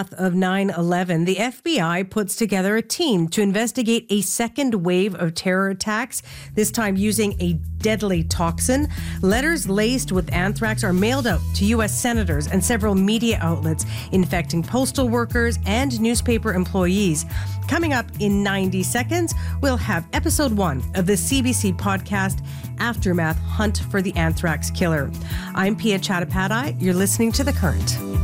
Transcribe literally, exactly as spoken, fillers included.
aftermath of nine eleven, the F B I puts together a team to investigate a second wave of terror attacks, this time using a deadly toxin. Letters laced with anthrax are mailed out to U S senators and several media outlets, infecting postal workers and newspaper employees. Coming up in ninety seconds, we'll have episode one of the C B C podcast, Aftermath: Hunt for the Anthrax Killer. I'm Pia Chattopadhyay. You're listening to The Current.